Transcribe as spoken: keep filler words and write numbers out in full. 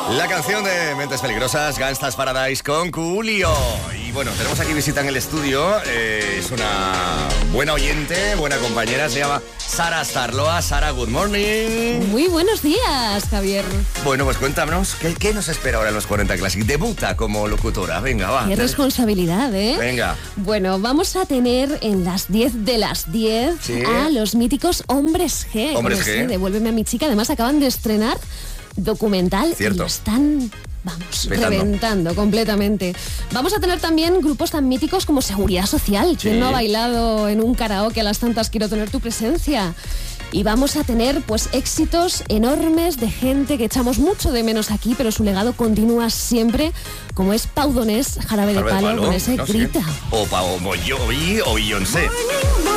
La canción de Mentes Peligrosas, Gangsta's Paradise con Coolio. Y bueno, tenemos aquí visita en el estudio. Eh, es una buena oyente, buena compañera. Se llama Sara Starloa. Sara, good morning. Muy buenos días, Javier. Bueno, pues cuéntanos, ¿qué, qué nos espera ahora en los cuarenta Classic? Debuta como locutora. Venga, va. Qué responsabilidad, ¿eh? Venga. Bueno, vamos a tener en las diez de las diez ¿Sí? a los míticos Hombres G. Hombres Con G. ese Devuélveme a mi chica. Además, acaban de estrenar documental. Cierto. Y lo están, vamos, Petando. reventando completamente. Vamos a tener también grupos tan míticos como Seguridad Social. ¿Quién Sí. no ha bailado en un karaoke a las tantas? Quiero tener tu presencia. Y vamos a tener pues éxitos enormes de gente que echamos mucho de menos aquí, pero su legado continúa siempre, como es Pau Donés, Jarabe de Jarabe de Palo, Palo, con ese no sé. Grita. O Pau Bon Jovi o Beyoncé.